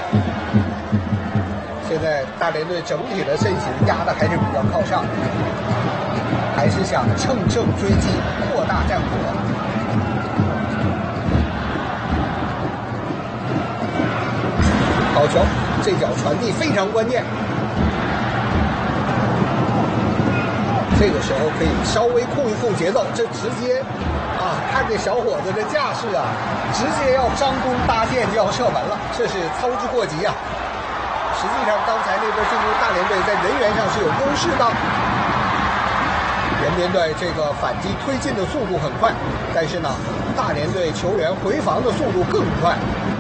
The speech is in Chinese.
现在大连队整体的阵型压的还是比较靠上，还是想乘胜追击，扩大战果。好球，这脚传递非常关键。这个时候可以稍微控一控节奏，这直接看这小伙子的架势啊，直接要张弓搭箭就要射门了，这是操之过急啊！实际上刚才那波进攻，大连队在人员上是有优势的。人民队这个反击推进的速度很快，但是呢，大连队球员回防的速度更快。